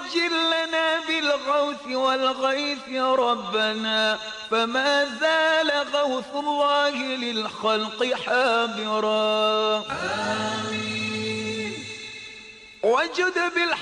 وعجل لنا بالغوث والغيث ربنا، فما زال غوث الله للخلق حابرا. آمين. وجد